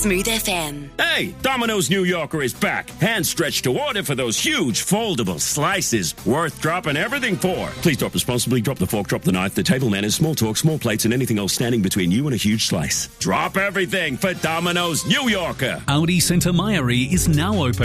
Smooth FM. Hey, Domino's New Yorker is back. Hand stretched to order for those huge foldable slices. Worth dropping everything for. Please drop responsibly. Drop the fork, drop the knife, the table manners, small talk, small plates, and anything else standing between you and a huge slice. Drop everything for Domino's New Yorker. Audi Centre Mairie is now open.